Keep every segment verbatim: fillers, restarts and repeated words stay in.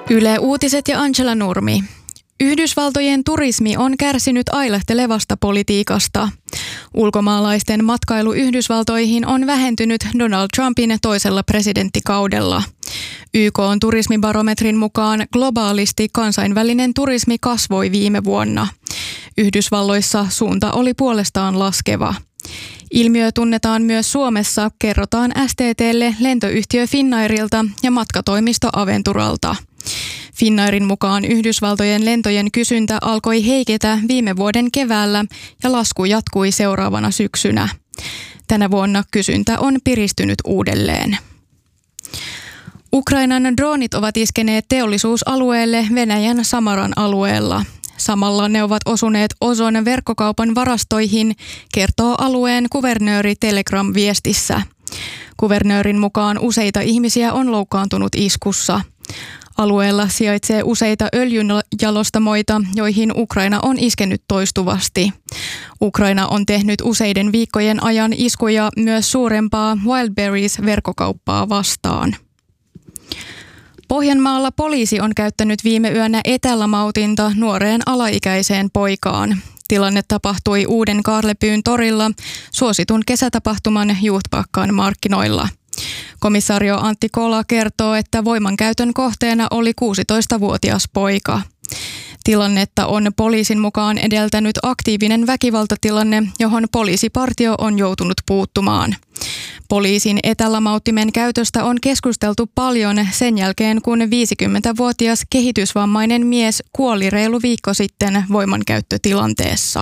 Yle Uutiset ja Angela Nurmi. Yhdysvaltojen turismi on kärsinyt ailahtelevasta politiikasta. Ulkomaalaisten matkailu Yhdysvaltoihin on vähentynyt Donald Trumpin toisella presidenttikaudella. Y K:n turismibarometrin mukaan globaalisti kansainvälinen turismi kasvoi viime vuonna. Yhdysvalloissa suunta oli puolestaan laskeva. Ilmiö tunnetaan myös Suomessa, kerrotaan S T T:lle lentoyhtiö Finnairilta ja matkatoimisto Aventuralta. Finnairin mukaan Yhdysvaltojen lentojen kysyntä alkoi heiketä viime vuoden keväällä ja lasku jatkui seuraavana syksynä. Tänä vuonna kysyntä on piristynyt uudelleen. Ukrainan droonit ovat iskeneet teollisuusalueelle Venäjän Samaran alueella. Samalla ne ovat osuneet Ozon verkkokaupan varastoihin, kertoo alueen kuvernööri Telegram-viestissä. Kuvernöörin mukaan useita ihmisiä on loukkaantunut iskussa. Alueella sijaitsee useita öljynjalostamoita, joihin Ukraina on iskenyt toistuvasti. Ukraina on tehnyt useiden viikkojen ajan iskuja myös suurempaa Wildberries-verkkokauppaa vastaan. Pohjanmaalla poliisi on käyttänyt viime yönä etälamautinta nuoreen alaikäiseen poikaan. Tilanne tapahtui Uuden Kaarlepyyn torilla suositun kesätapahtuman Youthpakkaan markkinoilla. Komisario Antti Kola kertoo, että voimankäytön kohteena oli kuusitoistavuotias poika. Tilannetta on poliisin mukaan edeltänyt aktiivinen väkivaltatilanne, johon poliisipartio on joutunut puuttumaan. Poliisin etälamauttimen käytöstä on keskusteltu paljon sen jälkeen, kun viisikymmentävuotias kehitysvammainen mies kuoli reilu viikko sitten voimankäyttötilanteessa.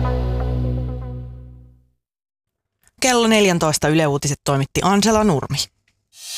Kello neljätoista Yle Uutiset toimitti Angela Nurmi.